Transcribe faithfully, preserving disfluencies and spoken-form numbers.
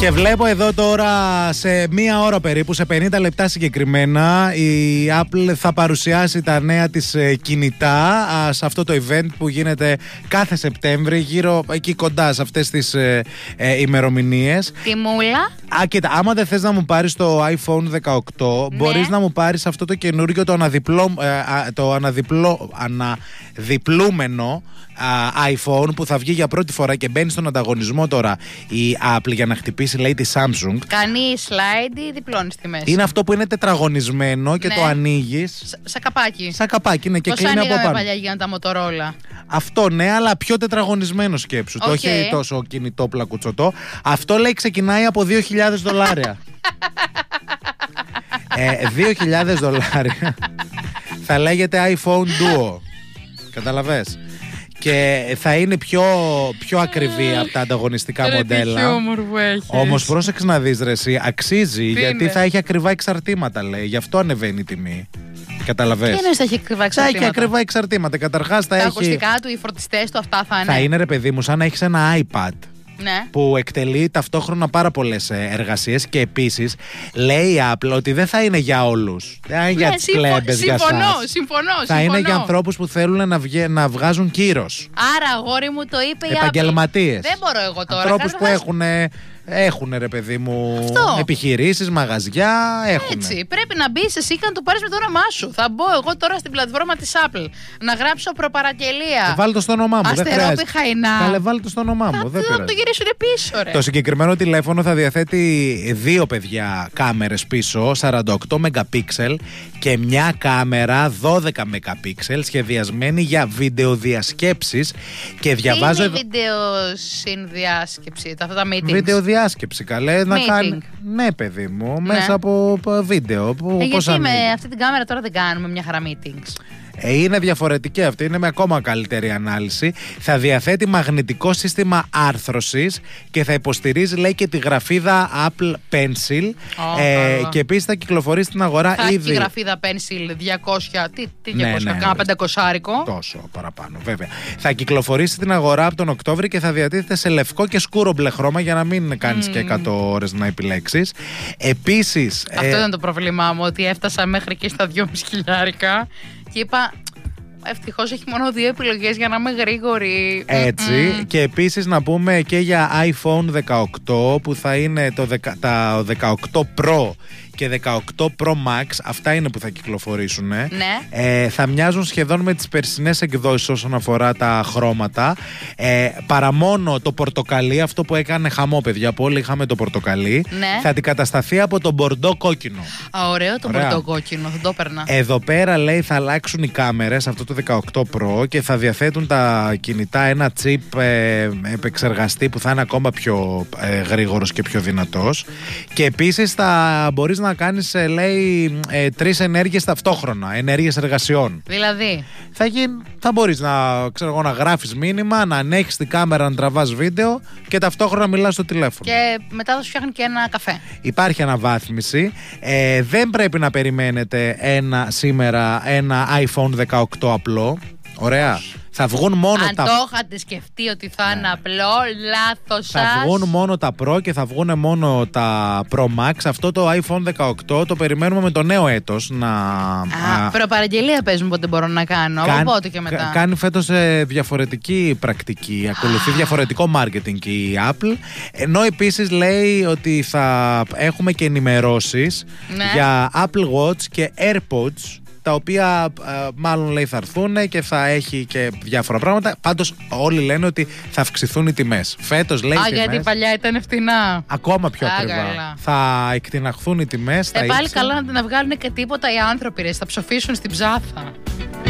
Και βλέπω εδώ τώρα σε μία ώρα περίπου, σε πενήντα λεπτά συγκεκριμένα, η Apple θα παρουσιάσει τα νέα της κινητά σε αυτό το event που γίνεται κάθε Σεπτέμβρη, γύρω εκεί κοντά σε αυτές τις ε, ε, ημερομηνίες. Τιμούλα. Α, κοίτα, άμα δεν θες να μου πάρεις το άιφον δεκαοκτώ, ναι, μπορείς να μου πάρεις αυτό το καινούργιο, το, αναδιπλό, ε, το αναδιπλό, αναδιπλούμενο α, iPhone που θα βγει για πρώτη φορά και μπαίνει στον ανταγωνισμό τώρα η Apple για να χτυπήσει, λέει, τη Samsung. Κάνει slide ή διπλώνει στη μέση. Είναι αυτό που είναι τετραγωνισμένο και ναι, το ανοίγεις. Σαν καπάκι. Σαν καπάκι, ναι, και πώς κλείνει από πάνω. Παλιά για τα Motorola. Αυτό, ναι, αλλά πιο τετραγωνισμένο σκέψου. Okay. Το όχι τόσο κινητό πλακουτσωτό. Αυτό, λέει, ξεκινάει από δύο χιλιάδες δολάρια. ε, δύο χιλιάδες δολάρια. Θα λέγεται iPhone Duo. Καταλαβες. Και θα είναι πιο, πιο ακριβή από τα ανταγωνιστικά ρε, μοντέλα. Όμως πρόσεξε να δεις, ρε εσύ, αξίζει. Τι γιατί είναι? Θα έχει ακριβά εξαρτήματα, λέει. Γι' αυτό ανεβαίνει η τιμή. Καταλαβες. Τι εννοείς θα έχει ακριβά εξαρτήματα? Θα έχει ακριβά εξαρτήματα. Καταρχάς θα τα έχει. Τα ακουστικά του, οι φορτιστές του, αυτά θα είναι. Θα είναι, ρε παιδί μου, σαν να έχεις ένα iPad. Ναι. Που εκτελεί ταυτόχρονα πάρα πολλές εργασίες και επίσης λέει η Apple ότι δεν θα είναι για όλους. Δεν θα είναι, ναι, για τις κλέμπες, για σας. Συμφωνώ, συμφωνώ. Θα είναι για ανθρώπους που θέλουν να, βγε, να βγάζουν κύρος. Άρα, αγόρι μου, το είπε η Apple. Επαγγελματίες. Δεν μπορώ εγώ τώρα. Ανθρώπους που έχουν. Έχουν, ρε παιδί μου, επιχειρήσεις, μαγαζιά, έχουν. Έτσι, πρέπει να μπεις εσύ και να το πάρεις με το όνομά σου. Θα μπω εγώ τώρα στην πλατφόρμα της Apple να γράψω προπαραγγελία. Βάλει το στο όνομά μου. Αστερόπι Χαϊνά. Καλέ, βάλει το στο όνομά μου. Θα, δεν θα το γυρίσουν πίσω, ρε. Το συγκεκριμένο τηλέφωνο θα διαθέτει δύο, παιδιά, κάμερες πίσω, σαράντα οκτώ μεγαπίξελ και μια κάμερα δώδεκα μεγαπίξελ, σχεδιασμένη για βιντεοδιασκέψεις. Και διαβάζω. Τι είναι η βιντεοσυνδιάσκεψη, αυτά τα meetings? Διάσκεψη, καλέ, να κάνει. Ναι, παιδί μου, ναι, μέσα από βίντεο. Που, ε, πώς γιατί με αυτή την κάμερα τώρα δεν κάνουμε μια χαρά meetings? Ε, είναι διαφορετική αυτή, είναι με ακόμα καλύτερη ανάλυση. Θα διαθέτει μαγνητικό σύστημα άρθρωσης και θα υποστηρίζει, λέει, και τη γραφίδα Apple Pencil. Oh, ε, και επίσης θα κυκλοφορεί στην αγορά θα ήδη. Έχει γραφίδα Pencil διακόσια, τι, τι ναι, διακόσια, ναι, κάνα πεντακόσια. Τόσο παραπάνω, βέβαια. Θα κυκλοφορήσει στην αγορά από τον Οκτώβρη και θα διατίθεται σε λευκό και σκούρο μπλε χρώμα για να μην κάνεις mm. και εκατό ώρες να επιλέξεις. Επίσης. Αυτό ε... ήταν το πρόβλημά μου, ότι έφτασα μέχρι και στα δυόμισι χιλιάρικα. Και είπα, ευτυχώς έχει μόνο δύο επιλογές για να είμαι γρήγορη. Έτσι. Mm-hmm. Και επίσης να πούμε και για άιφον δεκαοκτώ που θα είναι το δεκα, τα δεκαοκτώ Pro και δεκαοκτώ Pro Max. Αυτά είναι που θα κυκλοφορήσουν. Ναι. Ε, θα μοιάζουν σχεδόν με τις περσινές εκδόσεις όσον αφορά τα χρώματα. Ε, παρά μόνο το πορτοκαλί, αυτό που έκανε χαμό, παιδιά, που όλοι είχαμε το πορτοκαλί, ναι, θα αντικατασταθεί από το μπορντό κόκκινο. Α, ωραίο το μπορντό κόκκινο, θα το έπαιρνα. Εδώ πέρα, λέει, θα αλλάξουν οι κάμερες, αυτό το δεκαοκτώ Pro, και θα διαθέτουν τα κινητά ένα chip ε, επεξεργαστή που θα είναι ακόμα πιο ε, γρήγορος και πιο δυνατός. Και επίσης θα μπορείς να κάνεις, ε, λέει, ε, τρεις ενέργειες ταυτόχρονα, ενέργειες εργασιών. Δηλαδή θα, γίνει, θα μπορείς να, ξέρω εγώ, να γράφεις μήνυμα, να ανέχεις την κάμερα, να τραβάς βίντεο και ταυτόχρονα μιλάς στο τηλέφωνο. Και μετά θα σου φτιάχνει και ένα καφέ. Υπάρχει αναβάθμιση. Ε, δεν πρέπει να περιμένετε ένα, σήμερα ένα άιφον δεκαοκτώ απλό. Ωραία. Θα βγουν μόνο Αν τα. Αν το είχατε σκεφτεί ότι θα ναι. είναι απλό, λάθος σας. Θα βγουν μόνο τα Pro και θα βγουν μόνο τα Pro Max. Αυτό το άιφον δεκαοκτώ το περιμένουμε με το νέο έτος να. Α, α, προπαραγγελία παίζουν πότε μπορώ να κάνω. Κάν, από πότε και μετά. Κα, κάνει φέτος ε, διαφορετική πρακτική. Ακολουθεί διαφορετικό marketing η Apple. Ενώ επίσης λέει ότι θα έχουμε και ενημερώσεις ναι. για Apple Watch και AirPods, τα οποία ε, μάλλον, λέει, θα έρθουν και θα έχει και διάφορα πράγματα. Πάντως όλοι λένε ότι θα αυξηθούν οι τιμές. Φέτος, λέει, Α, τιμές, γιατί παλιά ήταν φτηνά. Ακόμα πιο Α, ακριβά. καλά. Θα εκτιναχθούν οι τιμές. Ε, πάλι καλά να την βγάλουν και τίποτα οι άνθρωποι, ρε, θα ψοφήσουν στην ψάθα.